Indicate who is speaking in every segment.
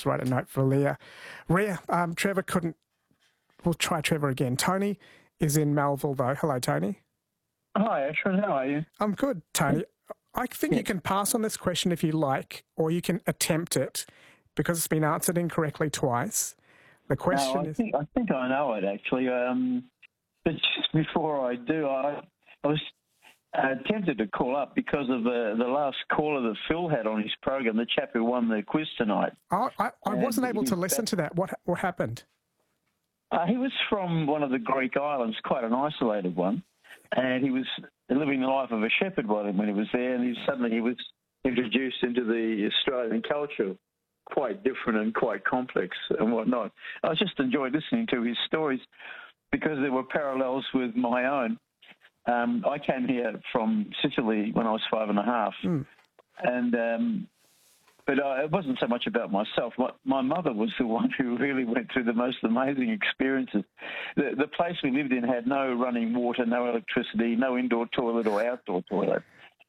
Speaker 1: just write a note for Leah. Ria, Trevor couldn't... We'll try Trevor again. Tony is in Melville, though. Hello, Tony.
Speaker 2: Hi, Ashwin. How are you?
Speaker 1: I'm good, Tony. I think you can pass on this question if you like, or you can attempt it because it's been answered incorrectly twice. The question is...
Speaker 2: I think I know it, actually. But just before I do, I was tempted to call up because of the last caller that Phil had on his program, the chap who won the quiz tonight.
Speaker 1: Oh, I wasn't able to listen to that. What happened?
Speaker 2: He was from one of the Greek islands, quite an isolated one, and he was living the life of a shepherd when he was there, and suddenly he was introduced into the Australian culture, quite different and quite complex and whatnot. I just enjoyed listening to his stories because there were parallels with my own. I came here from Sicily when I was 5.5, and but it wasn't so much about myself. My mother was the one who really went through the most amazing experiences. The place we lived in had no running water, no electricity, no indoor toilet or outdoor toilet.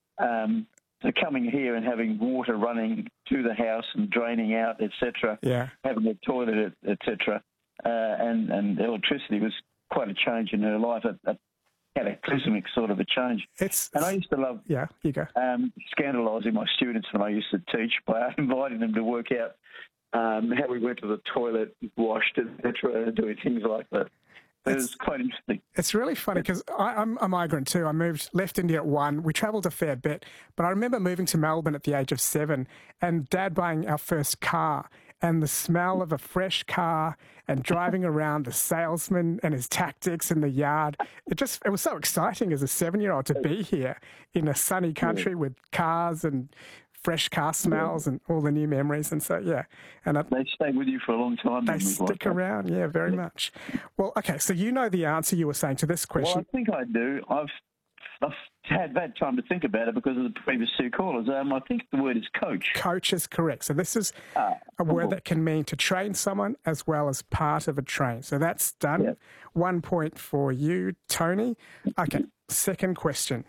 Speaker 2: So coming here and having water running to the house and draining out, etc., having a toilet, etc., and electricity was quite a change in her life. A cataclysmic sort of a change. And I used to love scandalising my students when I used to teach by inviting them to work out how we went to the toilet, washed, etc., and doing things like that. It was quite interesting.
Speaker 1: It's really funny because I'm a migrant too. I left India at 1. We travelled a fair bit, but I remember moving to Melbourne at the age of 7 and Dad buying our first car, and the smell of a fresh car and driving around, the salesman and his tactics in the yard. It was so exciting as a 7-year-old to be here in a sunny country with cars and fresh car smells and all the new memories. And so, And
Speaker 2: they stay with you for a long time.
Speaker 1: They stick around, very much. Well, okay, so you know the answer you were saying to this question.
Speaker 2: Well, I think I do. I've had that time to think about it because of the previous 2 callers. I think the word is coach.
Speaker 1: Coach is correct. So this is a word that can mean to train someone as well as part of a train. So that's done.
Speaker 2: Yep.
Speaker 1: 1 point for you, Tony. Okay, second question.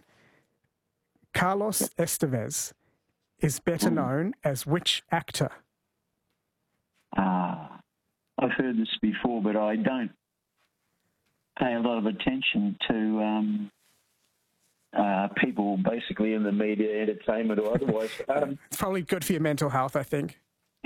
Speaker 1: Carlos Estevez is better known as which actor?
Speaker 2: I've heard this before, but I don't pay a lot of attention to people basically in the media, entertainment or otherwise.
Speaker 1: It's probably good for your mental health, I think.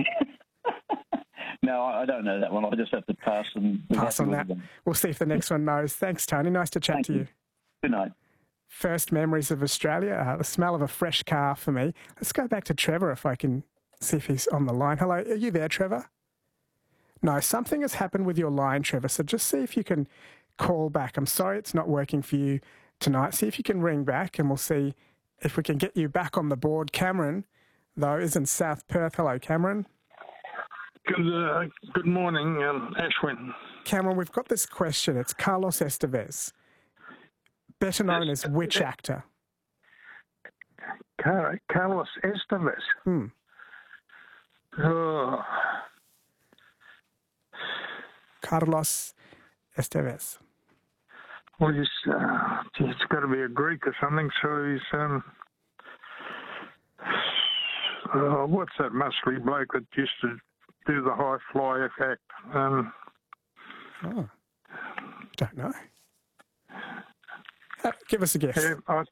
Speaker 2: No, I don't know that one. I'll just have to pass on
Speaker 1: that. We'll see if the next one knows. Thanks, Tony. Nice to chat to you.
Speaker 2: Good night.
Speaker 1: First memories of Australia, the smell of a fresh car for me. Let's go back to Trevor if I can see if he's on the line. Hello, are you there, Trevor? No, something has happened with your line, Trevor, so just see if you can call back. I'm sorry it's not working for you tonight. See if you can ring back and we'll see if we can get you back on the board. Cameron, though, is in South Perth. Hello, Cameron.
Speaker 3: Good morning, Ashwin.
Speaker 1: Cameron, we've got this question. It's Carlos Estevez, better known as which actor?
Speaker 3: Carlos Estevez. Oh.
Speaker 1: Carlos Estevez.
Speaker 3: Well, it's got to be a Greek or something, so he's... what's that muscly bloke that used to do the high fly act?
Speaker 1: Don't know. Give us a guess.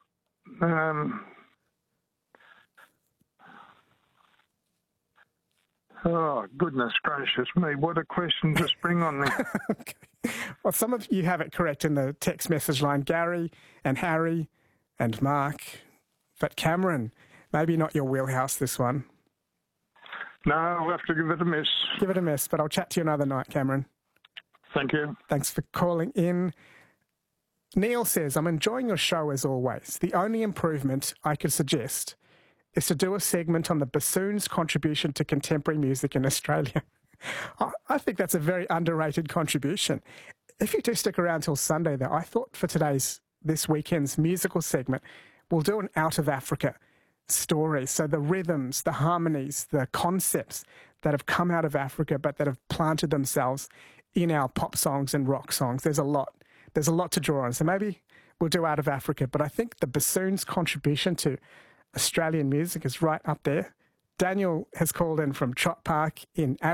Speaker 3: Oh, goodness gracious me. What a question to spring on me.
Speaker 1: Okay. Well, some of you have it correct in the text message line. Gary and Harry and Mark. But Cameron, maybe not your wheelhouse, this one.
Speaker 3: No, I'll have to give it a miss.
Speaker 1: Give it a miss, but I'll chat to you another night, Cameron.
Speaker 3: Thank you.
Speaker 1: Thanks for calling in. Neil says, I'm enjoying your show as always. The only improvement I could suggest is to do a segment on the bassoon's contribution to contemporary music in Australia. I think that's a very underrated contribution. If you do stick around till Sunday, though, I thought for this weekend's musical segment, we'll do an Out of Africa story. So the rhythms, the harmonies, the concepts that have come out of Africa but that have planted themselves in our pop songs and rock songs. There's a lot to draw on. So maybe we'll do Out of Africa. But I think the bassoon's contribution to Australian music is right up there. Daniel has called in from Trott Park in Adelaide.